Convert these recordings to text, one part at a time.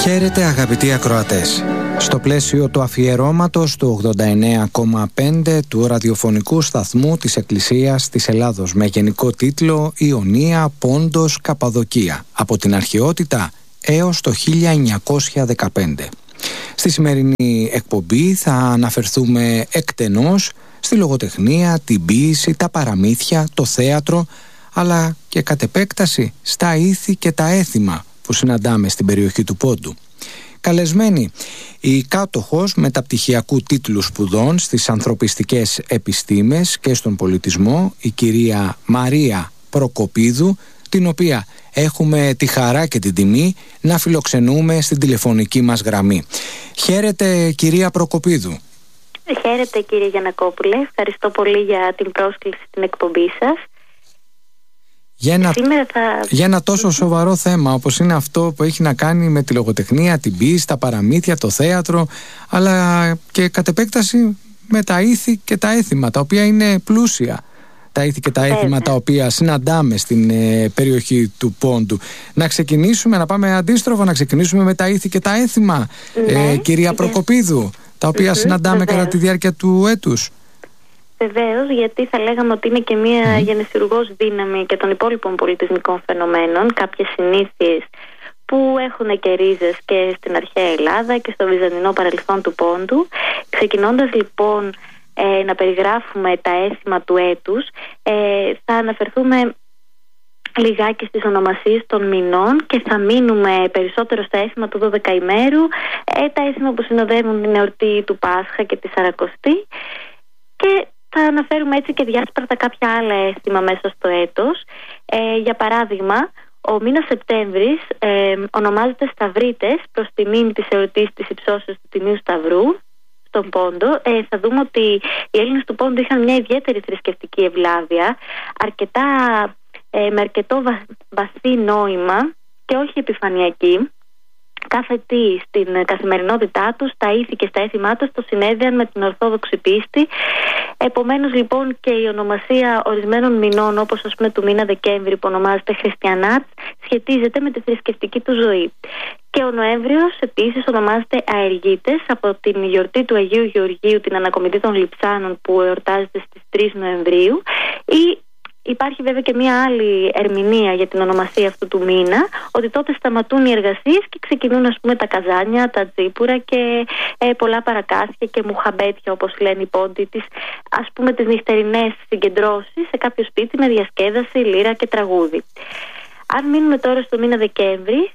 Χαίρετε αγαπητοί ακροατές. Στο πλαίσιο του αφιερώματος του 89,5 του ραδιοφωνικού σταθμού της Εκκλησίας της Ελλάδος με γενικό τίτλο «Ιωνία, Πόντος, Καπαδοκία, από την αρχαιότητα έως το 1915». Στη σημερινή εκπομπή θα αναφερθούμε εκτενώς στη λογοτεχνία, την ποίηση, τα παραμύθια, το θέατρο, αλλά και κατ' επέκταση στα ήθη και τα έθιμα που συναντάμε στην περιοχή του Πόντου. Καλεσμένη η κάτοχος μεταπτυχιακού τίτλου σπουδών στις ανθρωπιστικές επιστήμες και στον πολιτισμό, η κυρία Μαρία Προκοπίδου, την οποία έχουμε τη χαρά και την τιμή να φιλοξενούμε στην τηλεφωνική μας γραμμή. Χαίρετε κυρία Προκοπίδου. Χαίρετε κύριε Γιαννακόπουλε, ευχαριστώ πολύ για την πρόσκληση στην εκπομπή σας. Για ένα τόσο σοβαρό θέμα όπως είναι αυτό που έχει να κάνει με τη λογοτεχνία, την ποίηση, τα παραμύθια, το θέατρο, αλλά και κατ' επέκταση με τα ήθη και τα έθιμα, τα οποία είναι πλούσια. Τα ήθη και τα έθιμα τα οποία συναντάμε στην περιοχή του Πόντου. Να ξεκινήσουμε, να πάμε αντίστροφα, να ξεκινήσουμε με τα ήθη και τα έθιμα, κυρία Προκοπίδου, τα οποία συναντάμε κατά τη διάρκεια του έτους. Βεβαίως, γιατί θα λέγαμε ότι είναι και μια γενεσιουργός δύναμη και των υπόλοιπων πολιτισμικών φαινομένων, κάποιες συνήθειες που έχουν και ρίζες και στην αρχαία Ελλάδα και στο βυζαντινό παρελθόν του Πόντου. Ξεκινώντας λοιπόν να περιγράφουμε τα έθιμα του έτους, θα αναφερθούμε λιγάκι στις ονομασίες των μηνών και θα μείνουμε περισσότερο στα έθιμα του 12ημέρου, τα έθιμα που συνοδεύουν την εορτή του Πάσχα και τη Σαρακοστή, και θα αναφέρουμε έτσι και διάσπαρτα κάποια άλλα έθιμα μέσα στο έτος. Για παράδειγμα, ο μήνας Σεπτέμβρης ονομάζεται Σταυρίτες προς τιμήν της εορτής της υψώσεως του Τιμίου Σταυρού στον Πόντο. Θα δούμε ότι οι Έλληνες του Πόντου είχαν μια ιδιαίτερη θρησκευτική ευλάβεια, με αρκετό βαθύ νόημα και όχι επιφανειακή. Κάθε τι στην καθημερινότητά τους, τα ήθη και στα έθιμά τους το συνέδεαν με την ορθόδοξη πίστη. Επομένως λοιπόν και η ονομασία ορισμένων μηνών, όπως ας πούμε του μήνα Δεκέμβρη που ονομάζεται Χριστιανάτ, σχετίζεται με τη θρησκευτική του ζωή. Και ο Νοέμβριος επίσης ονομάζεται Αεργίτες από την γιορτή του Αγίου Γεωργίου, την ανακομιδή των Λειψάνων, που εορτάζεται στις 3 Νοεμβρίου. Υπάρχει βέβαια και μια άλλη ερμηνεία για την ονομασία αυτού του μήνα, ότι τότε σταματούν οι εργασίες και ξεκινούν ας πούμε τα καζάνια, τα τζίπουρα και πολλά παρακάσια και μουχαμπέτια, όπως λένε οι Πόντοι, ας πούμε τις νυχτερινές συγκεντρώσεις σε κάποιο σπίτι με διασκέδαση, λύρα και τραγούδι. Αν μείνουμε τώρα στο μήνα Δεκέμβρη,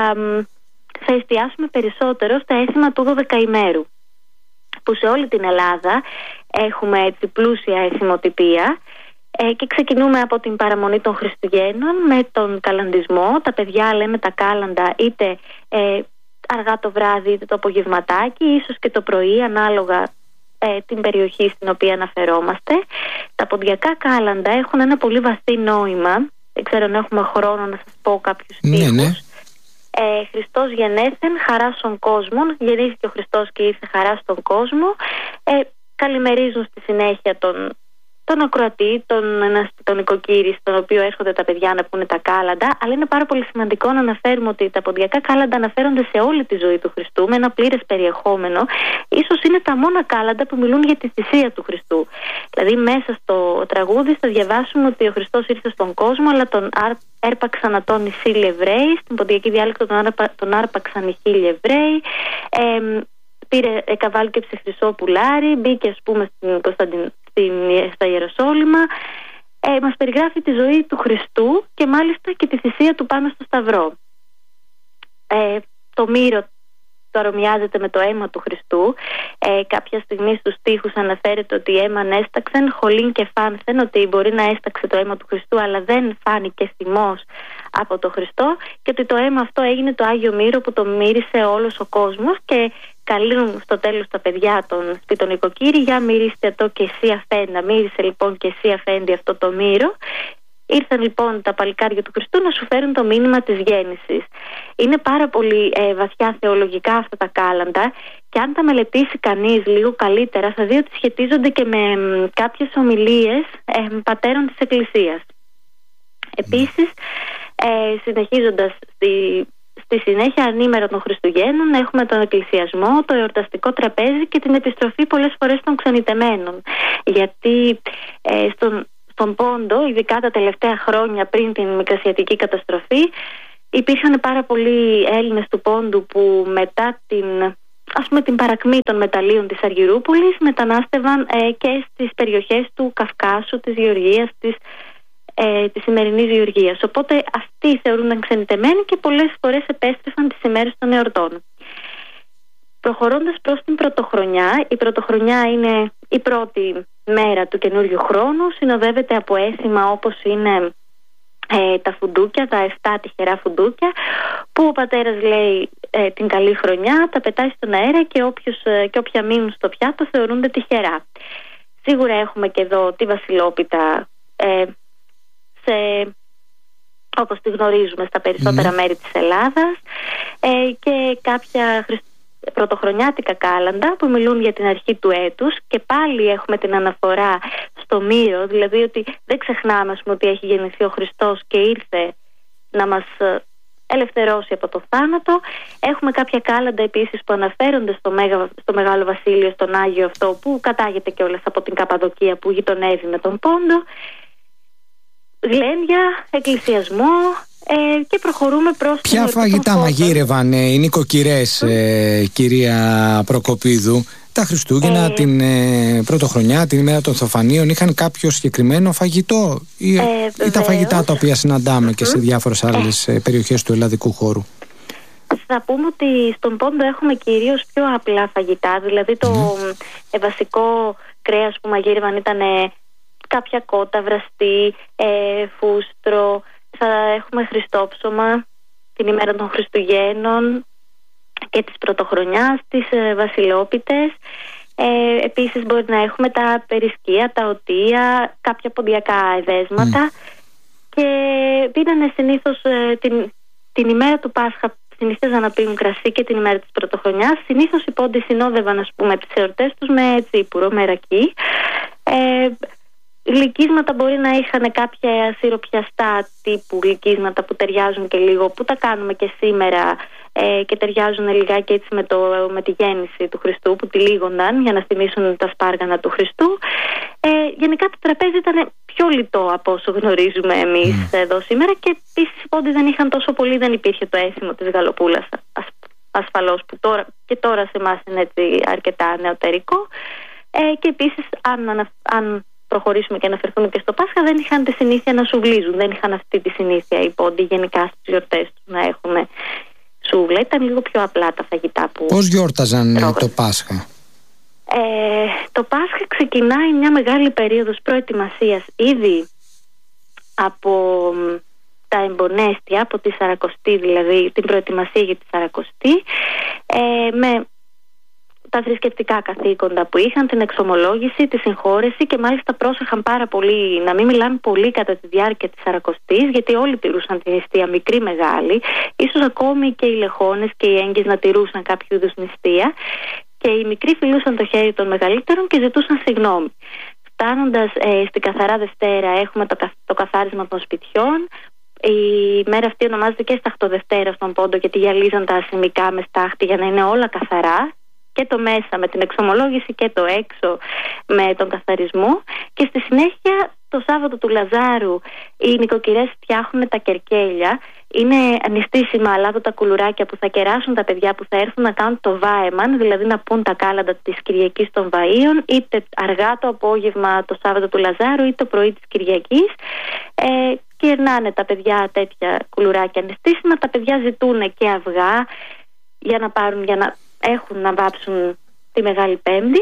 θα εστιάσουμε περισσότερο στα έθιμα του 12ημέρου, που σε όλη την Ελλάδα έχουμε έτσι πλούσια έθιμοτυπία. Και ξεκινούμε από την παραμονή των Χριστουγέννων με τον καλαντισμό. Τα παιδιά λέμε τα κάλαντα είτε αργά το βράδυ είτε το απογευματάκι, ίσως και το πρωί, ανάλογα την περιοχή στην οποία αναφερόμαστε. Τα ποντιακά κάλαντα έχουν ένα πολύ βαθύ νόημα. Δεν ξέρω αν έχουμε χρόνο να σας πω κάποιους στίχους. Ναι. Χριστός γενέθεν χαράσον κόσμον, γεννήθηκε ο Χριστός και ήρθε χαρά στον κόσμο. Καλημερίζουν στη συνέχεια τον ακροατή, τον οικοκύρη, στον οποίο έρχονται τα παιδιά να πούνε τα κάλαντα. Αλλά είναι πάρα πολύ σημαντικό να αναφέρουμε ότι τα ποντιακά κάλαντα αναφέρονται σε όλη τη ζωή του Χριστού με ένα πλήρες περιεχόμενο. Ίσως είναι τα μόνα κάλαντα που μιλούν για τη θυσία του Χριστού. Δηλαδή μέσα στο τραγούδι θα διαβάσουμε ότι ο Χριστός ήρθε στον κόσμο, αλλά τον έρπαξαν ατών οι 1000 Εβραίοι. Στην ποντιακή διάλεκτο τον άρπαξαν οι 1000 Εβραίοι. Πήρε καβάλκεψε χρυσό πουλάρι, μπήκε ας πούμε στα Ιεροσόλυμα. Μας περιγράφει τη ζωή του Χριστού και μάλιστα και τη θυσία του πάνω στο Σταυρό. Το μύρο το αρομοιάζεται με το αίμα του Χριστού. Κάποια στιγμή στους στίχους αναφέρεται ότι αίμα έσταξεν, χολήν και φάνθεν, ότι μπορεί να έσταξε το αίμα του Χριστού αλλά δεν φάνηκε θυμός από το Χριστό, και ότι το αίμα αυτό έγινε το Άγιο Μύρο που το μύρισε όλος ο κόσμος. Και καλούν στο τέλος τα παιδιά των οικοκύρη, για μυρίστε το και εσύ αφέντα. Μύρισε λοιπόν και εσύ αφέντη αυτό το μύρο. Ήρθαν λοιπόν τα παλικάρια του Χριστού να σου φέρουν το μήνυμα της γέννησης. Είναι πάρα πολύ βαθιά θεολογικά αυτά τα κάλαντα, και αν τα μελετήσει κανείς λίγο καλύτερα θα δει ότι σχετίζονται και με κάποιες ομιλίες πατέρων της Εκκλησίας. Επίσης, συνεχίζοντας στη Στη συνέχεια, ανήμερα των Χριστουγέννων, έχουμε τον εκκλησιασμό, το εορταστικό τραπέζι και την επιστροφή πολλές φορές των ξενιτεμένων. Γιατί στον Πόντο, ειδικά τα τελευταία χρόνια πριν την Μικρασιατική καταστροφή, υπήρχαν πάρα πολλοί Έλληνες του Πόντου που μετά την παρακμή των μεταλλίων της Αργυρούπολης μετανάστευαν και στις περιοχές του Καυκάσου, της Γεωργίας, της σημερινής Γεωργίας. Οπότε αυτοί θεωρούνταν ξενιτεμένοι και πολλές φορές επέστρεφαν τις ημέρες των εορτών. Προχωρώντας προς την Πρωτοχρονιά, η Πρωτοχρονιά είναι η πρώτη μέρα του καινούριου χρόνου, συνοδεύεται από έθιμα όπως είναι τα φουντούκια, τα 7 τυχερά φουντούκια, που ο πατέρας λέει την καλή χρονιά, τα πετάει στον αέρα και όποια μείνουν στο πιάτο θεωρούνται τυχερά. Σίγουρα έχουμε και εδώ τη βασιλόπιτα, όπως τη γνωρίζουμε στα περισσότερα μέρη της Ελλάδας, και κάποια πρωτοχρονιάτικα κάλαντα που μιλούν για την αρχή του έτους, και πάλι έχουμε την αναφορά στο μύρο, δηλαδή ότι δεν ξεχνάμε ότι έχει γεννηθεί ο Χριστός και ήρθε να μας ελευθερώσει από το θάνατο. Έχουμε κάποια κάλαντα επίσης που αναφέρονται στο Μεγάλο Βασίλειο, στον Άγιο αυτό, που κατάγεται κιόλας από την Καπαδοκία που γειτονεύει με τον Πόντο. Γλέντια, εκκλησιασμό, και προχωρούμε προς... Ποια φαγητά μαγείρευαν οι νοικοκυρές, κυρία Προκοπίδου, τα Χριστούγεννα, την Πρωτοχρονιά, την ημέρα των Θεοφανίων? Είχαν κάποιο συγκεκριμένο φαγητό ή τα φαγητά τα οποία συναντάμε και σε διάφορες άλλες περιοχές του ελλαδικού χώρου? Θα πούμε ότι στον Πόντο έχουμε κυρίως πιο απλά φαγητά, δηλαδή το βασικό κρέας που μαγείρευαν ήταν κάποια κότα, βραστή, φούστρο. Θα έχουμε χριστόψωμα την ημέρα των Χριστουγέννων και της Πρωτοχρονιάς, τις βασιλόπιτες. Επίσης μπορεί να έχουμε τα περισκεία, τα οτεία, κάποια ποντιακά εδέσματα. Και πίνανε συνήθως την ημέρα του Πάσχα, συνήθιζαν να πίνουν κρασί και την ημέρα της Πρωτοχρονιάς. Συνήθως οι πόντοι συνόδευαν, ας πούμε, τις εορτές τους με τσίπουρο, με ρακί. Γλυκίσματα μπορεί να είχαν κάποια σιροπιαστά τύπου γλυκίσματα που ταιριάζουν και λίγο, που τα κάνουμε και σήμερα και ταιριάζουν λιγάκι έτσι με τη γέννηση του Χριστού, που τυλίγονταν για να θυμίσουν τα σπάργανα του Χριστού. Γενικά το τραπέζι ήταν πιο λιτό από όσο γνωρίζουμε εμείς εδώ σήμερα, και επίσης οι πόντοι δεν είχαν τόσο πολύ, δεν υπήρχε το έθιμο της γαλοπούλας ασφαλώς, που τώρα σε εμάς είναι έτσι αρκετά νεωτερικό. Και επίσης αν προχωρήσουμε και αναφερθούμε και στο Πάσχα, δεν είχαν τη συνήθεια να σουβλίζουν. Δεν είχαν αυτή τη συνήθεια οι πόντοι γενικά στις γιορτές τους να έχουν σούβλα. Ήταν λίγο πιο απλά τα φαγητά που... Πώς γιόρταζαν το Πάσχα? Το Πάσχα ξεκινάει μια μεγάλη περίοδος προετοιμασίας ήδη από τα εμπονέστια, από τη Σαρακοστή, δηλαδή την προετοιμασία για τη Σαρακοστή, με τα θρησκευτικά καθήκοντα που είχαν, την εξομολόγηση, τη συγχώρεση, και μάλιστα πρόσεχαν πάρα πολύ να μην μιλάνε πολύ κατά τη διάρκεια της Σαρακοστής, γιατί όλοι τηρούσαν την νηστεία, μικρή, μεγάλη. Ίσως ακόμη και οι λεχόνες και οι έγκυες να τηρούσαν κάποιο είδους νηστεία, και οι μικροί φιλούσαν το χέρι των μεγαλύτερων και ζητούσαν συγγνώμη. Φτάνοντας στην Καθαρά Δευτέρα έχουμε το καθάρισμα των σπιτιών. Η μέρα αυτή ονομάζεται και Σταχτοδευτέρα στον Πόντο, γιατί γυαλίζαν τα ασημικά με στάχτη για να είναι όλα καθαρά, και το μέσα με την εξομολόγηση και το έξω με τον καθαρισμό. Και στη συνέχεια το Σάββατο του Λαζάρου οι νοικοκυρές φτιάχνουν τα κερκέλια. Είναι νηστίσιμα αλάτωτα κουλουράκια που θα κεράσουν τα παιδιά που θα έρθουν να κάνουν το βάεμαν, δηλαδή να πούν τα κάλαντα της Κυριακής των Βαΐων, είτε αργά το απόγευμα το Σάββατο του Λαζάρου είτε το πρωί της Κυριακής. Κερνάνε τα παιδιά τέτοια κουλουράκια νηστίσιμα. Τα παιδιά ζητούν και αυγά για να έχουν να βάψουν τη Μεγάλη Πέμπτη,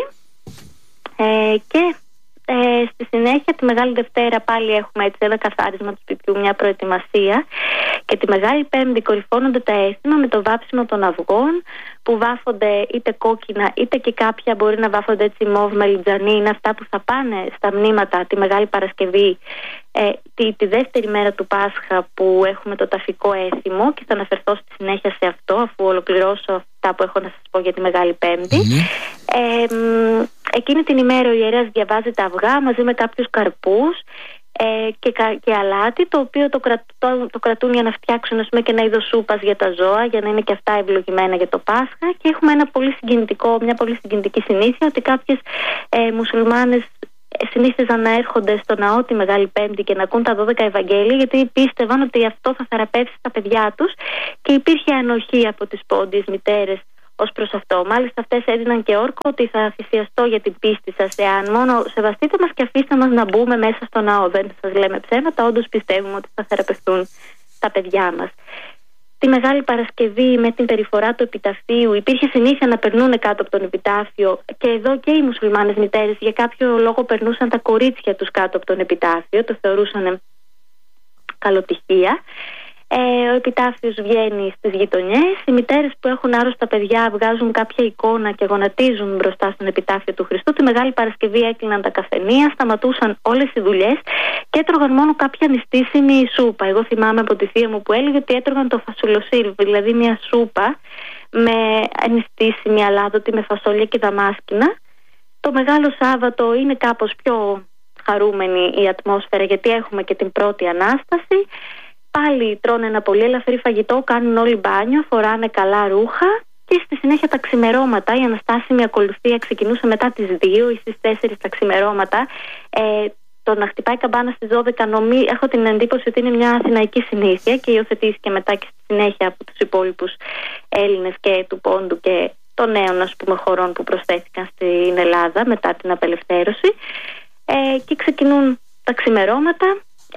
και στη συνέχεια τη Μεγάλη Δευτέρα πάλι έχουμε έτσι ένα καθάρισμα του σπιτιού, μια προετοιμασία, και τη Μεγάλη Πέμπτη κορυφώνονται τα έθιμα με το βάψιμο των αυγών, που βάφονται είτε κόκκινα είτε και κάποια μπορεί να βάφονται έτσι μόβ μελιτζανή. Είναι αυτά που θα πάνε στα μνήματα τη Μεγάλη Παρασκευή, τη δεύτερη μέρα του Πάσχα, που έχουμε το ταφικό έθιμο, και θα αναφερθώ στη συνέχεια σε αυτό αφού ολοκληρώσω αυτά που έχω να σας πω για τη Μεγάλη Πέμπτη. Εκείνη την ημέρα ο ιερέας διαβάζει τα αυγά μαζί με κάποιους καρπούς, και αλάτι, το οποίο το κρατούν για να φτιάξουν, ας πούμε, και ένα είδος σούπας για τα ζώα, για να είναι και αυτά ευλογημένα για το Πάσχα. Και έχουμε μια πολύ συγκινητική συνήθεια, ότι κάποιες μουσουλμάνες συνήθιζαν να έρχονται στο ναό τη Μεγάλη Πέμπτη και να ακούν τα 12 Ευαγγέλια, γιατί πίστευαν ότι αυτό θα θεραπεύσει τα παιδιά τους, και υπήρχε ανοχή από τις πόντιες μητέρες ως προς αυτό. Μάλιστα αυτές έδιναν και όρκο ότι θα θυσιαστώ για την πίστη σας, εάν μόνο σεβαστείτε μας και αφήστε μας να μπούμε μέσα στο ναό. Δεν σας λέμε ψέματα, όντως πιστεύουμε ότι θα θεραπευτούν τα παιδιά μας. Τη Μεγάλη Παρασκευή, με την περιφορά του επιταφείου, υπήρχε συνήθεια να περνούν κάτω από τον επιτάφιο, και εδώ και οι μουσουλμάνες μητέρες για κάποιο λόγο περνούσαν τα κορίτσια τους κάτω από τον επιτάφιο, το θεωρούσαν καλοτυχία. Ο επιτάφιος βγαίνει στις γειτονιές. Οι μητέρες που έχουν άρρωστα παιδιά βγάζουν κάποια εικόνα και γονατίζουν μπροστά στον επιτάφιο του Χριστού. Τη Μεγάλη Παρασκευή έκλειναν τα καφενεία, σταματούσαν όλες οι δουλειές και έτρωγαν μόνο κάποια νηστίσιμη σούπα. Εγώ θυμάμαι από τη θεία μου που έλεγε ότι έτρωγαν το φασουλοσύρβ, δηλαδή μια σούπα με νηστίσιμη αλάδοτη, με φασόλια και δαμάσκηνα. Το Μεγάλο Σάββατο είναι κάπως πιο χαρούμενη η ατμόσφαιρα, γιατί έχουμε και την πρώτη Ανάσταση. Πάλι τρώνε ένα πολύ ελαφρύ φαγητό, κάνουν όλοι μπάνιο, φοράνε καλά ρούχα, και στη συνέχεια τα ξημερώματα. Η αναστάσιμη ακολουθία ξεκινούσε μετά τις 2 ή στις 4 τα ξημερώματα. Το να χτυπάει καμπάνα στις 12 έχω την εντύπωση ότι είναι μια αθηναϊκή συνήθεια και υιοθετήθηκε μετά και στη συνέχεια από τους υπόλοιπους Έλληνες και του Πόντου και των νέων, ας πούμε, χωρών που προσθέθηκαν στην Ελλάδα μετά την απελευθέρωση. Και ξεκινούν τα ξημερώματα.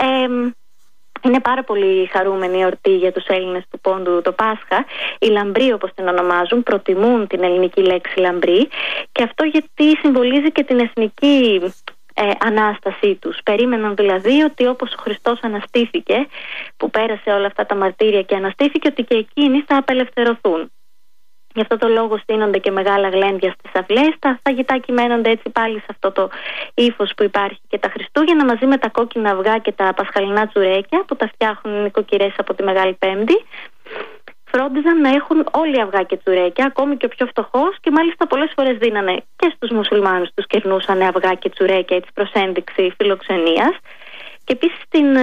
Είναι πάρα πολύ χαρούμενη η εορτή για τους Έλληνες του Πόντου το Πάσχα. Οι λαμπροί, όπως την ονομάζουν, προτιμούν την ελληνική λέξη λαμπρή, και αυτό γιατί συμβολίζει και την εθνική ανάστασή τους. Περίμεναν δηλαδή ότι όπως ο Χριστός αναστήθηκε, που πέρασε όλα αυτά τα μαρτύρια και αναστήθηκε, ότι και εκείνοι θα απελευθερωθούν. Γι' αυτό το λόγο στείνονται και μεγάλα γλέντια στις αυλές. Τα φαγητά κυμαίνονται έτσι πάλι σε αυτό το ύφος που υπάρχει και τα Χριστούγεννα, μαζί με τα κόκκινα αυγά και τα πασχαλινά τσουρέκια που τα φτιάχνουν οι νοικοκυρές από τη Μεγάλη Πέμπτη. Φρόντιζαν να έχουν όλοι αυγά και τσουρέκια, ακόμη και ο πιο φτωχός, και μάλιστα πολλές φορές δίνανε και στους μουσουλμάνους, τους κερνούσαν αυγά και τσουρέκια έτσι προς ένδειξη φιλοξενίας. Και επίσης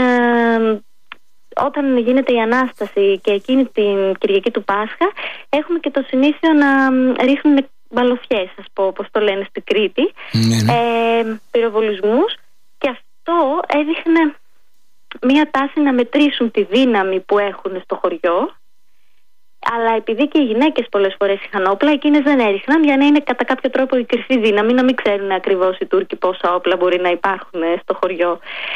όταν γίνεται η Ανάσταση και εκείνη την Κυριακή του Πάσχα, έχουμε και το συνήθειο να ρίχνουν μπαλοφιές, ας πω, όπως το λένε στη Κρήτη, πυροβολισμούς, και αυτό έδειχνε μία τάση να μετρήσουν τη δύναμη που έχουν στο χωριό. Αλλά επειδή και οι γυναίκες πολλές φορές είχαν όπλα, εκείνες δεν έριχναν, για να είναι κατά κάποιο τρόπο η κρυφή δύναμη, να μην ξέρουν ακριβώς οι Τούρκοι πόσα όπλα μπορεί να υπάρχουν στο χωριό.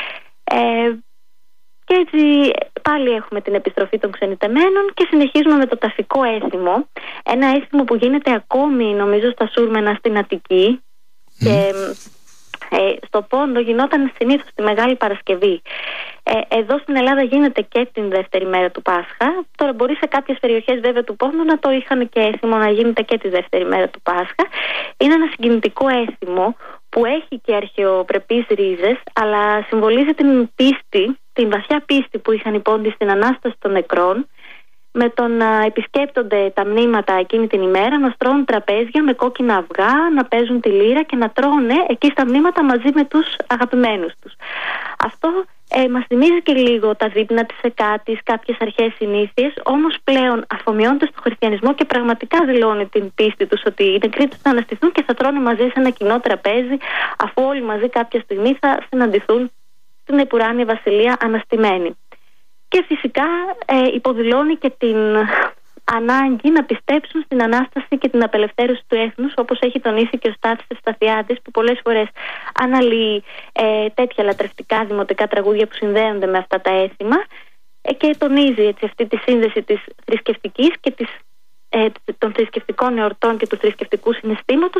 Και έτσι πάλι έχουμε την επιστροφή των ξενιτεμένων και συνεχίζουμε με το ταφικό έθιμο. Ένα έθιμο που γίνεται ακόμη, νομίζω, στα Σούρμενα στην Αττική. Και στο Πόντο γινόταν συνήθως τη Μεγάλη Παρασκευή. Εδώ στην Ελλάδα γίνεται και την δεύτερη μέρα του Πάσχα. Τώρα μπορεί σε κάποιες περιοχές βέβαια του Πόντου να το είχαν και έθιμο να γίνεται και τη δεύτερη μέρα του Πάσχα. Είναι ένα συγκινητικό έθιμο που έχει και αρχαιοπρεπείς ρίζες, αλλά συμβολίζει την πίστη, την βαθιά πίστη που είχαν οι Πόντιοι στην Ανάσταση των νεκρών, με το να επισκέπτονται τα μνήματα εκείνη την ημέρα, να στρώνουν τραπέζια με κόκκινα αυγά, να παίζουν τη λύρα και να τρώνε εκεί στα μνήματα μαζί με τους αγαπημένους τους. Αυτό μας θυμίζει και λίγο τα δείπνα της Εκάτης, κάποιες αρχαίες συνήθειες, όμως πλέον αφομοιώνται στο χριστιανισμό και πραγματικά δηλώνει την πίστη τους ότι οι νεκροί τους θα αναστηθούν και θα τρώνε μαζί σε ένα κοινό τραπέζι, αφού όλοι μαζί κάποια στιγμή θα συναντηθούν στην επουράνια βασιλεία αναστημένοι. Και φυσικά υποδηλώνει και την ανάγκη να πιστέψουν στην Ανάσταση και την απελευθέρωση του έθνους, όπως έχει τονίσει και ο Στάθης Ευσταθιάδης, που πολλές φορές αναλύει τέτοια λατρευτικά δημοτικά τραγούδια που συνδέονται με αυτά τα έθιμα, και τονίζει έτσι αυτή τη σύνδεση της θρησκευτικής και των θρησκευτικών εορτών και του θρησκευτικού συναισθήματος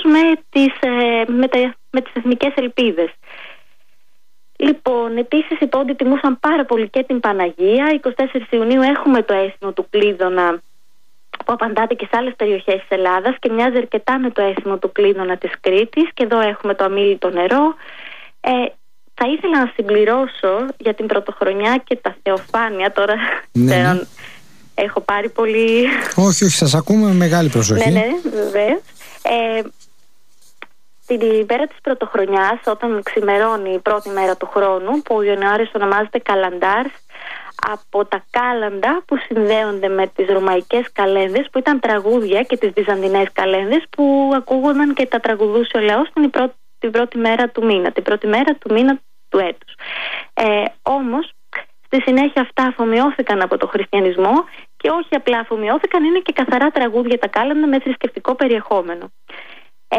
με τις εθνικές ελπίδες. Λοιπόν, επίσης οι Πόντιοι τιμούσαν πάρα πολύ και την Παναγία. 24 Ιουνίου έχουμε το έθιμο του Κλείδωνα, που απαντάται και σε άλλες περιοχές της Ελλάδας και μοιάζει αρκετά με το έθιμο του Κλείδωνα της Κρήτης, και εδώ έχουμε το αμίλητο νερό. Θα ήθελα να συμπληρώσω για την Πρωτοχρονιά και τα Θεοφάνεια. Τώρα έχω πάρει πολύ... Όχι, σας ακούμε με μεγάλη προσοχή. Ναι, βεβαίως. την πέρα της πρωτοχρονιάς, όταν ξημερώνει η πρώτη μέρα του χρόνου, που ο Ιανουάριος ονομάζεται Καλαντάρς, από τα κάλαντα που συνδέονται με τις ρωμαϊκές καλένδες, που ήταν τραγούδια, και τις βυζαντινές καλένδες που ακούγονταν και τα τραγουδούσε ο λαός την πρώτη μέρα του μήνα, την πρώτη μέρα του μήνα του έτους. Όμως στη συνέχεια αυτά αφομοιώθηκαν από το χριστιανισμό, και όχι απλά αφομοιώθηκαν, είναι και καθαρά τραγούδια τα κάλαντα με θρησκευτικό περιεχόμενο.